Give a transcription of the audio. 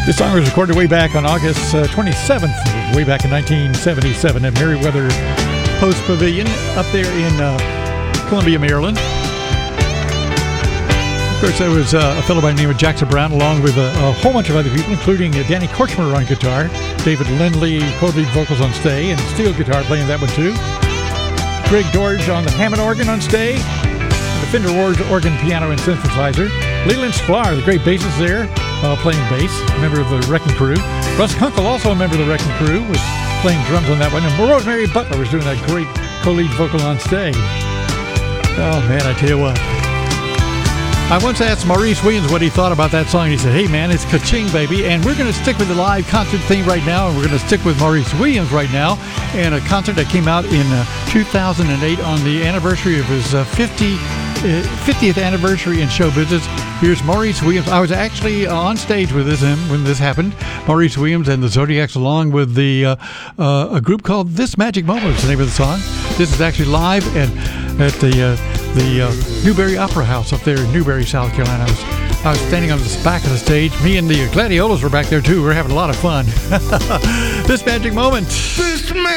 This song was recorded way back on August 27th, way back in 1977 at Merriweather Post Pavilion up there in Columbia, Maryland. Of course, there was a fellow by the name of Jackson Browne, along with a whole bunch of other people, including Danny Kortchmar on guitar, David Lindley co-lead vocals on stay, and steel guitar playing that one too. Greg Dorge on the Hammond organ on stay, the Fender Rhodes organ, piano, and synthesizer. Leland Sklar, the great bassist there, playing bass, a member of the Wrecking Crew. Russ Kunkel, also a member of the Wrecking Crew, was playing drums on that one. And Rosemary Butler was doing that great co-lead vocal on stay. Oh man, I tell you what. I once asked Maurice Williams what he thought about that song. He said, hey man, it's ka-ching, baby. And we're going to stick with the live concert theme right now, and we're going to stick with Maurice Williams right now, and a concert that came out in 2008 on the anniversary of his 50th anniversary in show business. Here's Maurice Williams. I was actually on stage with him when this happened. Maurice Williams and the Zodiacs, along with a group called This Magic Moment is the name of the song. This is actually live at the Newberry Opera House up there in Newberry, South Carolina. I was standing on the back of the stage. Me and the Gladiolas were back there too. We were having a lot of fun. This Magic Moment. This magic